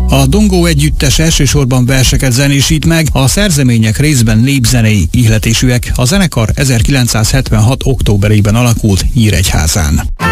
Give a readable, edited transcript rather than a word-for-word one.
A Dongó együttes elsősorban verseket zenésít meg, a szerzemények részben népzenei ihletésűek. A zenekar 1976. októberében alakult Nyíregyházán.